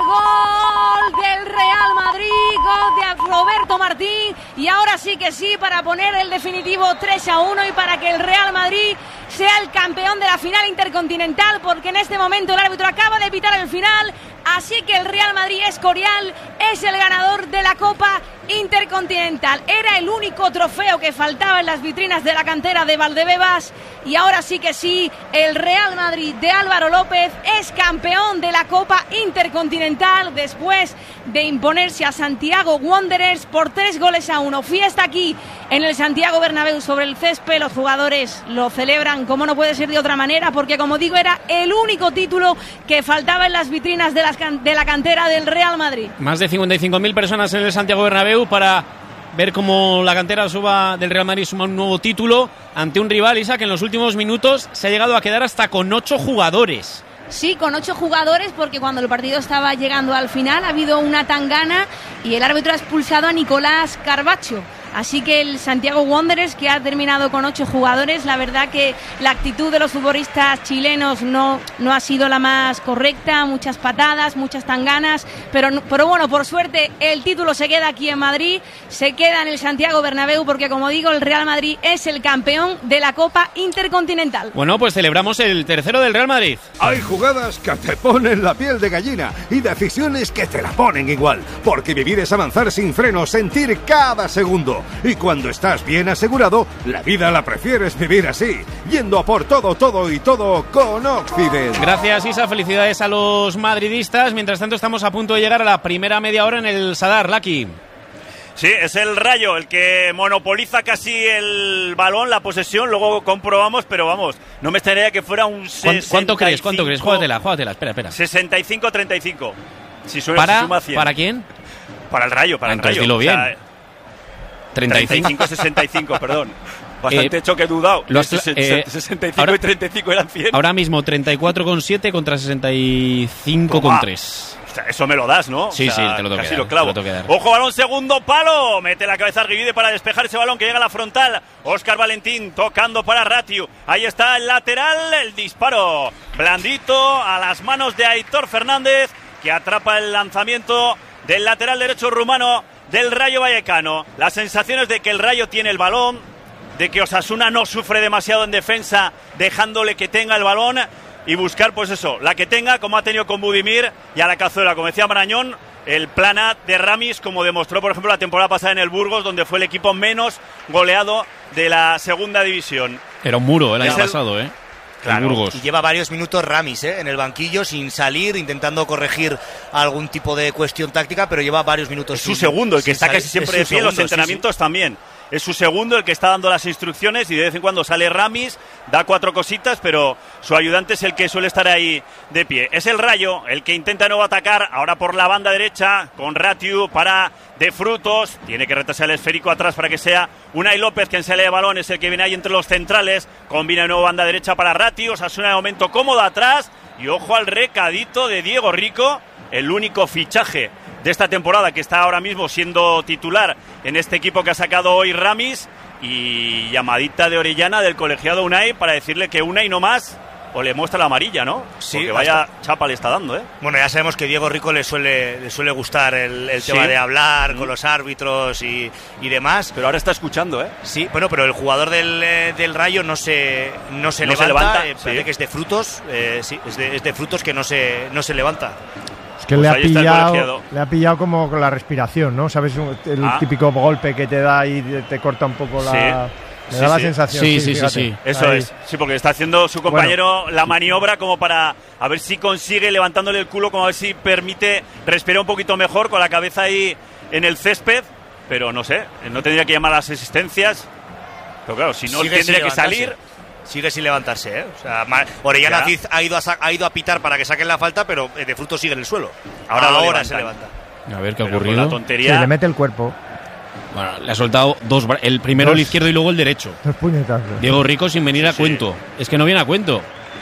gol del Real Madrid, gol de Roberto Martín, y ahora sí que sí, para poner el definitivo tres a uno y para que el Real Madrid sea el campeón de la final intercontinental, porque en este momento el árbitro acaba de pitar el final, así que el Real Madrid, Escorial, es el ganador de la Copa Intercontinental. Era el único trofeo que faltaba en las vitrinas de la cantera de Valdebebas, y ahora sí que sí, el Real Madrid de Álvaro López es campeón de la Copa Intercontinental después de imponerse a Santiago Wanderers por tres goles a uno. Fiesta aquí en el Santiago Bernabéu sobre el césped, los jugadores lo celebran como no puede ser de otra manera, porque como digo, era el único título que faltaba en las vitrinas de, las can- de la cantera del Real Madrid. Más de cincuenta y cinco mil personas en el Santiago Bernabéu para ver cómo la cantera suba del Real Madrid suma un nuevo título ante un rival, Isa, que en los últimos minutos se ha llegado a quedar hasta con ocho jugadores. Sí, con ocho jugadores, porque cuando el partido estaba llegando al final ha habido una tangana y el árbitro ha expulsado a Nicolás Carbacho. Así que el Santiago Wanderers, que ha terminado con ocho jugadores, la verdad que la actitud de los futbolistas chilenos no, no ha sido la más correcta, muchas patadas, muchas tanganas, pero, pero bueno, por suerte el título se queda aquí en Madrid, se queda en el Santiago Bernabéu, porque como digo, el Real Madrid es el campeón de la Copa Intercontinental. Bueno, pues celebramos el tercero del Real Madrid. Hay jugadas que te ponen la piel de gallina y decisiones que te la ponen igual, porque vivir es avanzar sin freno, sentir cada segundo. Y cuando estás bien asegurado, la vida la prefieres vivir así, yendo a por todo, todo y todo con Occident. Gracias, Isa, felicidades a los madridistas. Mientras tanto, estamos a punto de llegar a la primera media hora en el Sadar, Lucky. Sí, es el Rayo el que monopoliza casi el balón, la posesión, luego comprobamos, pero vamos, no me extrañaría que fuera un sesenta y cinco. ¿Cuánto crees? ¿Cuánto crees? Júgatela, júgatela, espera, espera. sesenta y cinco treinta y cinco. Si suena, ¿Para, si suma cien. ¿Para quién? Para el Rayo, para Entonces, el Rayo. dilo bien. O sea, treinta y cinco sesenta y cinco, perdón. Bastante eh, choque dudado. Lo has, eh, sesenta y cinco ahora, y treinta y cinco eran cien. Ahora mismo treinta y cuatro coma siete contra sesenta y cinco coma tres. O sea, eso me lo das, ¿no? Sí, o sea, sí, te lo tengo casi que dar, lo clavo. te lo tengo que dar. Ojo, balón, segundo palo. Mete la cabeza Arguivide para despejar ese balón que llega a la frontal. Óscar Valentín tocando para Ratiu. Ahí está el lateral, el disparo blandito a las manos de Aitor Fernández, que atrapa el lanzamiento del lateral derecho rumano del Rayo Vallecano. Las sensaciones de que el Rayo tiene el balón, de que Osasuna no sufre demasiado en defensa, dejándole que tenga el balón y buscar, pues eso, la que tenga, como ha tenido con Budimir y a la cazuela, como decía Marañón, el plan A de Ramis, como demostró, por ejemplo, la temporada pasada en el Burgos, donde fue el equipo menos goleado de la segunda división. Era un muro el año Es el- pasado, ¿eh? Claro, Burgos. y lleva varios minutos Ramis ¿eh? en el banquillo sin salir, intentando corregir algún tipo de cuestión táctica, pero lleva varios minutos. Es su sin- segundo, el que sin está salir. casi siempre Es de su pie en los segundo, sí, entrenamientos también. Es su segundo el que está dando las instrucciones y de vez en cuando sale Ramis, da cuatro cositas, pero su ayudante es el que suele estar ahí de pie. Es el Rayo el que intenta de nuevo atacar, ahora por la banda derecha, con Ratiu para De Frutos. Tiene que retrasar el esférico atrás para que sea Unai López quien sale de balón, es el que viene ahí entre los centrales. Combina de nuevo banda derecha para Ratiu, Osasuna de momento cómodo atrás. Y ojo al recadito de Diego Rico, el único fichaje de esta temporada que está ahora mismo siendo titular en este equipo que ha sacado hoy Ramis, y llamadita de Orellana del colegiado Unai para decirle que Unai no más o le muestra la amarilla, ¿no? Sí, porque vaya hasta- chapa le está dando, ¿eh? Bueno, ya sabemos que Diego Rico le suele, le suele gustar el, el Sí. tema de hablar con los árbitros y, y demás. Pero ahora está escuchando, ¿eh? Sí, bueno, pero el jugador del, eh, del Rayo no se, no se No levanta, se levanta, eh, sí. parece que es de Frutos, eh, sí, es de, es de Frutos que no se, no se levanta. Es que Pues le, ha ahí está el pillado, colegiado. le ha pillado como con la respiración, ¿no? ¿Sabes? El Ah. típico golpe que te da y te- te corta un poco la... Sí. Me Sí, da la sí. sensación. Sí, sí, sí, fíjate. sí. Eso Ahí. es, sí, porque está haciendo su compañero la maniobra como para a ver si consigue levantándole el culo, como a ver si permite respirar un poquito mejor con la cabeza ahí en el césped, pero no sé, no tendría que llamar a las asistencias, pero claro, si no Sigue sin tendría que levantarse. salir. Sigue sin levantarse, ¿eh? O sea, Ma- Orellana Ya. Cid ha ido a, sa- ha ido a pitar para que saquen la falta, pero eh, de Frutos sigue en el suelo. Ahora lo Ahora se levantan. levanta. A ver qué ha Pero con ocurrido. la Sí, tontería. le mete el cuerpo. Bueno, le ha soltado dos, bra- el primero Dos. el izquierdo y luego el derecho. Dos puñetazos. Diego Rico sin venir a Sí. cuento. Es que no viene a cuento.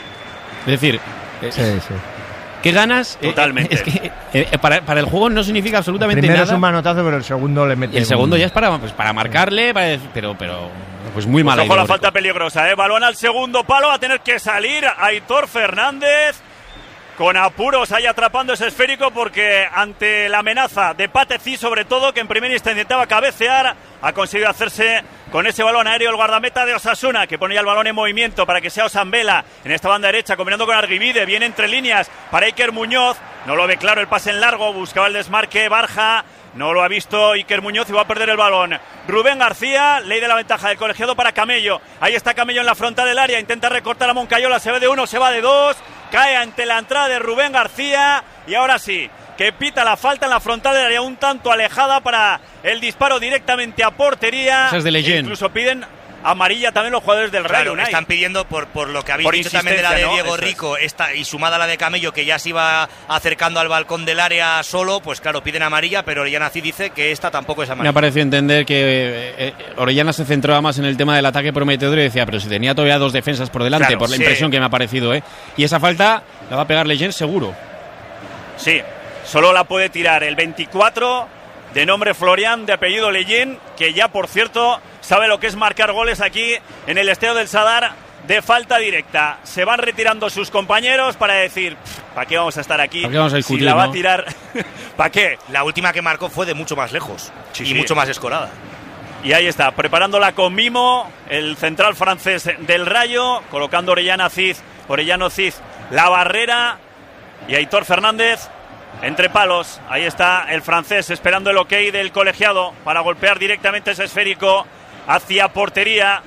Es decir, eh, Sí, sí. ¿qué ganas? Eh, Totalmente. es que eh, eh, para, para el juego no significa El absolutamente primero es nada. un manotazo, pero el segundo le mete Y el segundo un- ya es para, pues, para marcarle, para dec- pero, pero pues muy mal. Pues ahí ojo la Diego falta Rico. peligrosa, ¿eh? Balón al segundo palo, va a tener que salir Aitor Fernández. Con apuros ahí atrapando ese esférico, porque ante la amenaza de Pateci, sobre todo, que en primera instancia intentaba cabecear, ha conseguido hacerse con ese balón aéreo el guardameta de Osasuna, que ponía el balón en movimiento para que sea Osambela en esta banda derecha, combinando con Arguivide, viene entre líneas para Iker Muñoz, no lo ve claro el pase en largo, buscaba el desmarque Barja, no lo ha visto Iker Muñoz y va a perder el balón. Rubén García, ley de la ventaja del colegiado para Camello. Ahí está Camello en la frontal del área, intenta recortar a Moncayola, se ve de uno, se va de dos, cae ante la entrada de Rubén García y ahora sí, que pita la falta en la frontal del área, un tanto alejada para el disparo directamente a portería. Esa es de Leyen. Incluso piden amarilla también los jugadores del Rayo. Claro, Unai. están pidiendo por, por lo que habéis Por dicho también de la de insistencia, ¿no? Diego Eso es. Rico esta, y sumada a la de Camello, que ya se iba acercando al balcón del área solo, pues claro, piden amarilla, pero Orellana Cid dice que esta tampoco es Me ha amarilla. parecido entender que eh, eh, Orellana se centraba más en el tema del ataque prometedor y decía, pero si tenía todavía dos defensas por delante, Claro, por la sí. impresión que me ha parecido, ¿eh? Y esa falta la va a pegar Leyen seguro. Sí, solo la puede tirar el veinticuatro de nombre Florian, de apellido Leyen, que ya, por cierto, sabe lo que es marcar goles aquí en el Estadio del Sadar de falta directa. Se van retirando sus compañeros para decir, ¿para qué vamos a estar aquí? ¿Para qué vamos a discutir, si la va no? a tirar, ¿para qué? La última que marcó fue de mucho más lejos sí, y sí. mucho más escorada. Y ahí está, preparándola con mimo, el central francés del Rayo, colocando Orellana Cid, Orellano Cid, la barrera, y Aitor Fernández entre palos. Ahí está el francés esperando el ok del colegiado para golpear directamente ese esférico hacia portería.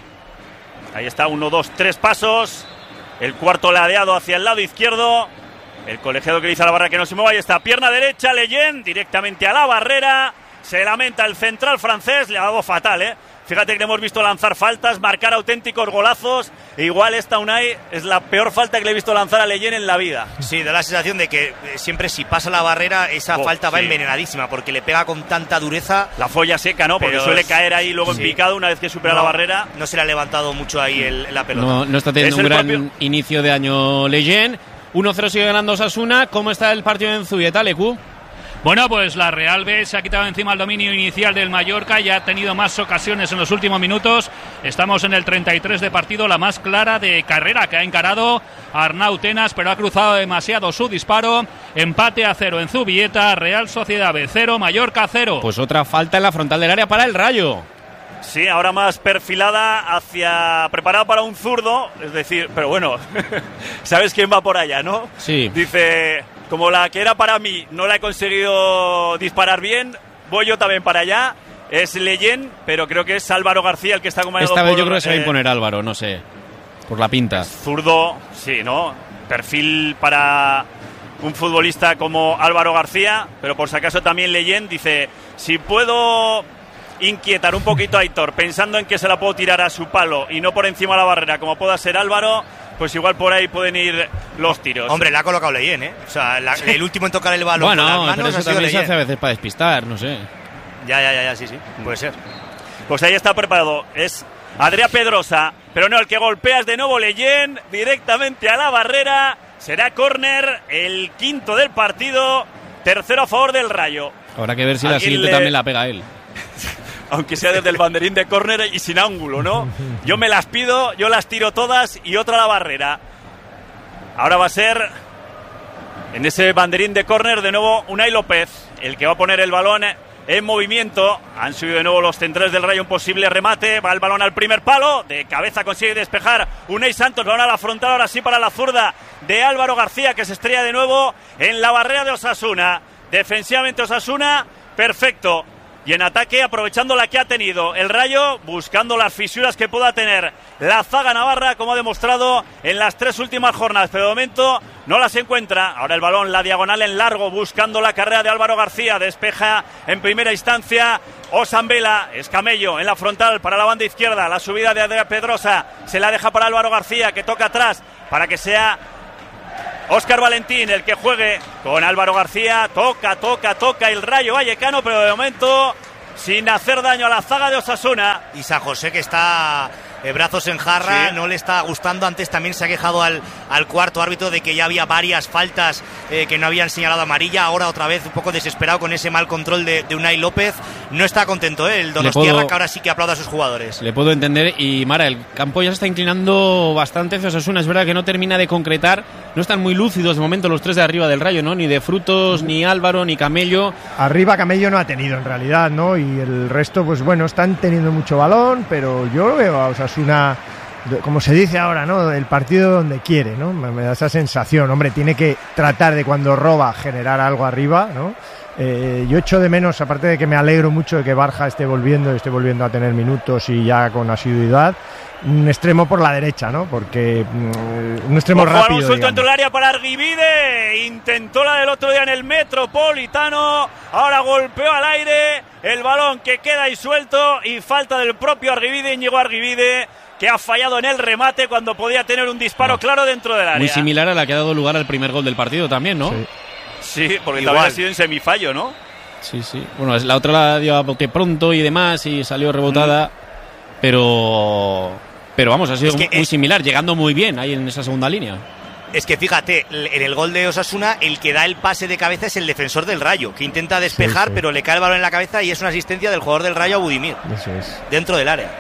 Ahí está, uno, dos, tres pasos. El cuarto ladeado hacia el lado izquierdo. El colegiado que dice a la barra que no se mueva. Ahí está, pierna derecha, Leyen, directamente a la barrera. Se lamenta el central francés, le ha dado fatal, ¿eh? Fíjate que le hemos visto lanzar faltas, marcar auténticos golazos. E igual esta Unai es la peor falta que le he visto lanzar a Leyen en la vida. Sí, da la sensación de que siempre si pasa la barrera, esa oh, falta va sí. envenenadísima, porque le pega con tanta dureza. La folla seca, ¿no? Porque Pero suele es, caer ahí luego sí. en picado una vez que supera no, la barrera. No se le ha levantado mucho ahí el, la pelota. No, no está teniendo Es un gran propio... inicio de año Leyen. uno cero sigue ganando Osasuna. ¿Cómo está el partido en Zubieta, Lecu? Bueno, pues la Real B se ha quitado encima el dominio inicial del Mallorca y ha tenido más ocasiones en los últimos minutos. Estamos en el treinta y tres de partido, la más clara de carrera que ha encarado Arnau Tenas, pero ha cruzado demasiado su disparo. Empate a cero en Zubieta, Real Sociedad B cero, Mallorca cero. Pues otra falta en la frontal del área para el Rayo. Sí, ahora más perfilada hacia... preparada para un zurdo, es decir, pero bueno, ¿sabes quién va por allá, no? Sí. Dice... Como la que era para mí no la he conseguido disparar bien, voy yo también para allá. Es Leyen, pero creo que es Álvaro García el que está acompañado. Esta vez por, yo creo que se va a eh, imponer Álvaro, no sé, por la pinta. Zurdo, sí, ¿no? Perfil para un futbolista como Álvaro García, pero por si acaso también Leyen dice, si puedo inquietar un poquito a Aitor pensando en que se la puedo tirar a su palo y no por encima de la barrera como pueda ser Álvaro, pues igual por ahí pueden ir los tiros. Hombre, le ha colocado Leyen, ¿eh? O sea, la, el último en tocar el balón bueno, con las manos pero eso ha sido también se Leyen. hace a veces para despistar, no sé. Ya, ya, ya, ya, sí, sí, puede ser. Pues ahí está preparado, es Adrià Pedrosa, pero no, el que golpea es de nuevo Leyen, directamente a la barrera, será córner, el quinto del partido, tercero a favor del Rayo. Habrá que ver si la siguiente le... también la pega él. Aunque sea desde el banderín de córner y sin ángulo, ¿no? Yo me las pido, yo las tiro todas y otra a la barrera. Ahora va a ser en ese banderín de córner de nuevo Unai López, el que va a poner el balón en movimiento. Han subido de nuevo los centrales del Rayo, un posible remate, va el balón al primer palo, de cabeza consigue despejar Unai Santos, balón a la frontal, ahora sí para la zurda de Álvaro García, que se estrella de nuevo en la barrera de Osasuna. Defensivamente Osasuna, perfecto. Y en ataque, aprovechando la que ha tenido el Rayo, buscando las fisuras que pueda tener la zaga navarra, como ha demostrado en las tres últimas jornadas. Pero de momento no las encuentra. Ahora el balón, la diagonal en largo, buscando la carrera de Álvaro García. Despeja en primera instancia Osambela. Es Camello en la frontal para la banda izquierda. La subida de Adrià Pedrosa se la deja para Álvaro García, que toca atrás para que sea Óscar Valentín el que juegue con Álvaro García. Toca, toca, toca el Rayo Vallecano, pero de momento sin hacer daño a la zaga de Osasuna. Y San José, que está eh, brazos en jarra, sí. No le está gustando. Antes también se ha quejado al, al cuarto árbitro de que ya había varias faltas eh, que no habían señalado amarilla. Ahora otra vez un poco desesperado con ese mal control de, de Unai López. No está contento, ¿eh? El Donostiarra, puedo, que ahora sí que aplauda a sus jugadores. Le puedo entender. Y Mara, el campo ya se está inclinando bastante hacia Osasuna. Es verdad que no termina de concretar. No están muy lúcidos de momento los tres de arriba del Rayo, ¿no? Ni de Frutos, ni Álvaro, ni Camello. Arriba Camello no ha tenido en realidad, ¿no? Y el resto, pues bueno, están teniendo mucho balón, pero yo veo a Osasuna, como se dice ahora, ¿no? El partido donde quiere, ¿no? Me da esa sensación. Hombre, tiene que tratar de, cuando roba, generar algo arriba, ¿no? Eh, yo echo de menos, aparte de que me alegro mucho de que Barja esté volviendo, esté volviendo a tener minutos y ya con asiduidad, un extremo por la derecha, ¿no? Porque mm, un extremo Ojo, rápido. Un suelto digamos. dentro del área para Arguivide. Intentó la del otro día en el Metropolitano. Ahora golpeó al aire. El balón que queda ahí suelto. Y falta del propio Arguivide, Íñigo Arguivide, que ha fallado en el remate cuando podía tener un disparo no. claro dentro del área. Muy similar a la que ha dado lugar al primer gol del partido también, ¿no? Sí, sí porque Igual. también ha sido en semifallo, ¿no? Sí, sí. Bueno, la otra la dio a bote pronto y demás y salió rebotada. Mm. Pero... Pero vamos, ha sido es que muy es... similar, llegando muy bien ahí en esa segunda línea. Es que fíjate, en el gol de Osasuna, el que da el pase de cabeza es el defensor del Rayo, que intenta despejar, sí, sí. pero le cae el balón en la cabeza y es una asistencia del jugador del Rayo a Budimir. Eso es. Dentro del área.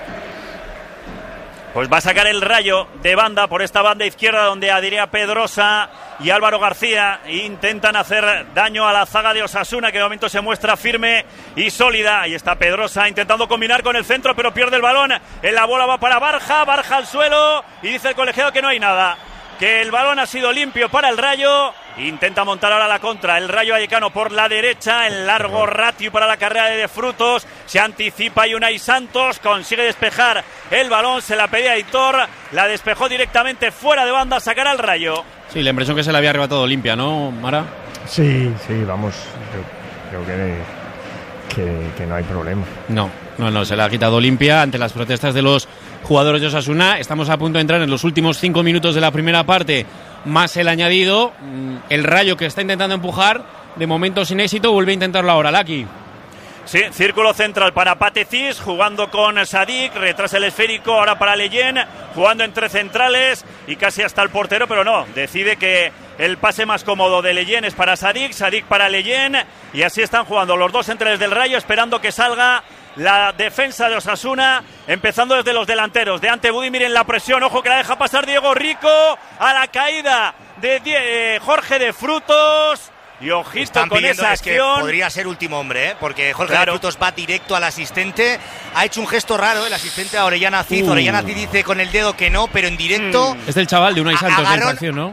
Pues va a sacar el Rayo de banda por esta banda izquierda donde Adrià Pedrosa y Álvaro García intentan hacer daño a la zaga de Osasuna, que de momento se muestra firme y sólida. Ahí está Pedrosa intentando combinar con el centro, pero pierde el balón. En la bola va para Barja, Barja al suelo y dice el colegiado que no hay nada, que el balón ha sido limpio para el Rayo. Intenta montar ahora la contra el Rayo Vallecano por la derecha, el largo ratio para la carrera de De Frutos, se anticipa y Unai Santos consigue despejar el balón, se la pedía Aitor, la despejó directamente fuera de banda, sacará el Rayo. Sí, la impresión que se le había arrebatado limpia, ¿no, Mara? Sí, sí, vamos, yo creo que, que, que no hay problema. No, no, no, se la ha quitado limpia ante las protestas de los jugadores de Osasuna. Estamos a punto de entrar en los últimos cinco minutos de la primera parte, más el añadido. El Rayo, que está intentando empujar, de momento sin éxito, vuelve a intentarlo ahora, Laki. Sí, círculo central para Patecis, jugando con Sadik, retrasa el esférico ahora para Leyen, jugando entre centrales y casi hasta el portero, pero no, decide que el pase más cómodo de Leyen es para Sadik, Sadik para Leyen, y así están jugando los dos centrales del Rayo, esperando que salga la defensa de Osasuna, empezando desde los delanteros. De ante Budimir en la presión, ojo que la deja pasar Diego Rico, a la caída de Die- Jorge de Frutos. Y ojito Están con pidiendo, esa es que acción. podría ser último hombre, ¿eh? Porque Jorge Claro. de Frutos va directo al asistente. Ha hecho un gesto raro el asistente a Orellana Cid. Uh. Orellana Cid dice con el dedo que no, pero en directo. Mm. Es del chaval de Unai Santos Agarrón, la infracción, ¿no?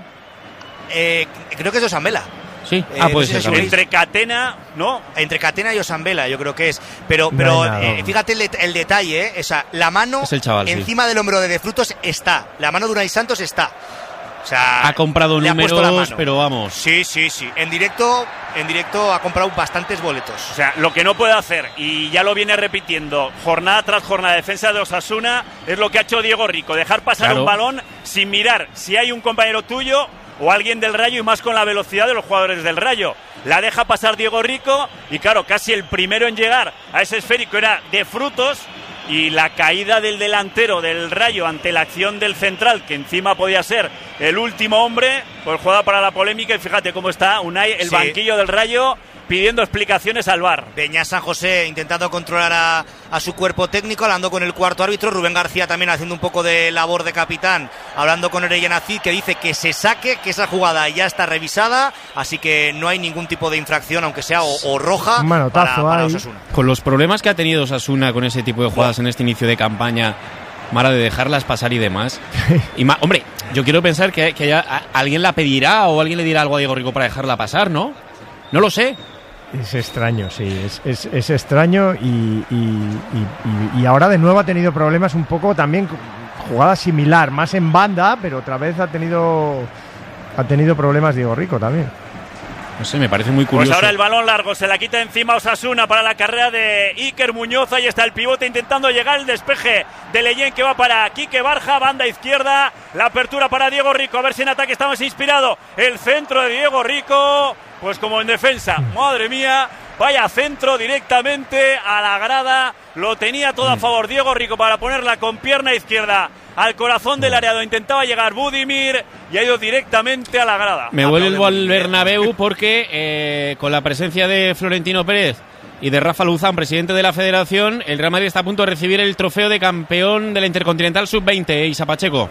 Eh, creo que es de Osambela. Sí, Eh, ah, puede no sé ser. si también. Entre Catena, ¿no? Entre Catena y Osambela, yo creo que es. Pero, pero No hay nada. eh, fíjate el, det- el detalle, ¿eh? O sea, la mano Es el chaval, sí. encima del hombro de De Frutos está. La mano de Unai Santos está. O sea, Ha comprado le ha puesto la números, mano. pero vamos. Sí, sí, sí. En directo, en directo ha comprado bastantes boletos. O sea, lo que no puede hacer, y ya lo viene repitiendo jornada tras jornada, defensa de Osasuna, es lo que ha hecho Diego Rico, dejar pasar Claro. un balón sin mirar si hay un compañero tuyo o alguien del Rayo, y más con la velocidad de los jugadores del Rayo. La deja pasar Diego Rico y claro, casi el primero en llegar a ese esférico era De Frutos, y la caída del delantero del Rayo ante la acción del central, que encima podía ser el último hombre, pues juega para la polémica. Y fíjate cómo está Unai, el Sí. banquillo del Rayo, pidiendo explicaciones al V A R. Beñat San José intentando controlar a, a su cuerpo técnico, hablando con el cuarto árbitro. Rubén García también haciendo un poco de labor de capitán, hablando con Orellana Cid, que dice que se saque, que esa jugada ya está revisada, así que no hay ningún tipo de infracción, aunque sea o, o roja, Un manotazo para, para ahí. Osasuna. Con los problemas que ha tenido Osasuna con ese tipo de jugadas en este inicio de campaña, Mara, de dejarlas pasar y demás. Y ma- hombre, yo quiero pensar que, que haya- a- alguien la pedirá o alguien le dirá algo a Diego Rico para dejarla pasar, ¿no? No lo sé. Es extraño, sí, es, es, es extraño y, y, y, y- y ahora de nuevo ha tenido problemas un poco también, jugada similar, más en banda, pero otra vez ha tenido ha tenido problemas Diego Rico también. No sé, me parece muy curioso. Pues ahora el balón largo se la quita encima Osasuna para la carrera de Iker Muñoz. Ahí está el pivote intentando llegar, el despeje de Leyen que va para Quique Barja, banda izquierda, la apertura para Diego Rico, a ver si en ataque estamos inspirado. El centro de Diego Rico, pues como en defensa, madre mía, vaya centro directamente a la grada, lo tenía todo a favor Diego Rico para ponerla con pierna izquierda al corazón del área donde intentaba llegar Budimir y ha ido directamente a la grada. Me vuelvo al Bernabéu porque eh, con la presencia de Florentino Pérez y de Rafa Luzán, presidente de la Federación, el Real Madrid está a punto de recibir el trofeo de campeón de la Intercontinental sub veinte, ¿eh, Isa Pacheco?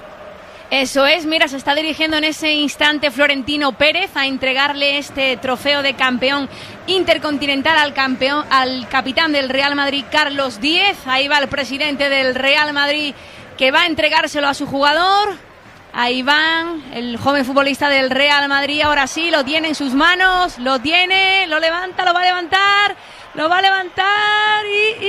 Eso es, mira, se está dirigiendo en ese instante Florentino Pérez a entregarle este trofeo de campeón intercontinental al campeón, al capitán del Real Madrid, Carlos Díez. Ahí va el presidente del Real Madrid, que va a entregárselo a su jugador. Ahí van, el joven futbolista del Real Madrid, ahora sí, lo tiene en sus manos, lo tiene, lo levanta, lo va a levantar, lo va a levantar y... y